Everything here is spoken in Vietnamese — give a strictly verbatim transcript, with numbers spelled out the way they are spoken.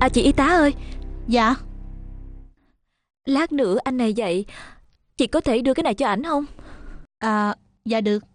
À chị y tá ơi, Dạ. lát nữa anh này dậy, chị có thể đưa cái này cho ảnh không? À, dạ được.